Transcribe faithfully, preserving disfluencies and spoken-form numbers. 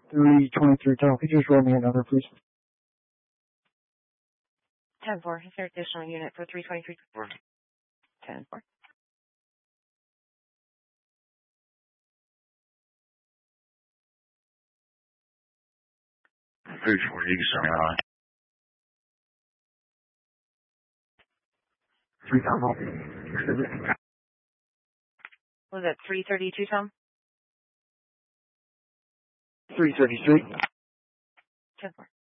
three twenty-three, Tom. Could you just roll me another, please? ten four. Is there additional unit for three twenty-three? ten four. three four, you can send me on. three thousand. Was that three thirty-two, Tom? three thirty-three. ten four.